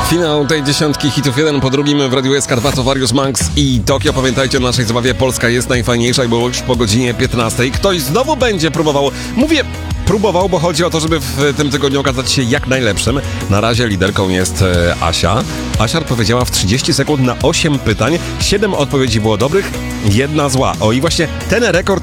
Finał tej dziesiątki hitów, jeden po drugim w Radiu SK 2 to Warius Manx i Tokio. Pamiętajcie o naszej zabawie Polska jest najfajniejsza i było już po godzinie 15. Ktoś znowu będzie próbował, mówię próbował, bo chodzi o to, żeby w tym tygodniu okazać się jak najlepszym. Na razie liderką jest Asia. Asia odpowiedziała w 30 sekund na 8 pytań. 7 odpowiedzi było dobrych, 1 zła. O i właśnie ten rekord